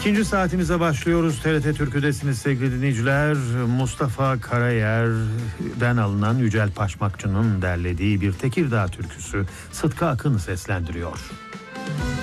İkinci saatimize başlıyoruz. TRT Türkü'desiniz sevgili dinleyiciler. Mustafa Karayer'den alınan Yücel Paşmakçı'nın derlediği bir Tekirdağ türküsü Sıtkı Akın seslendiriyor.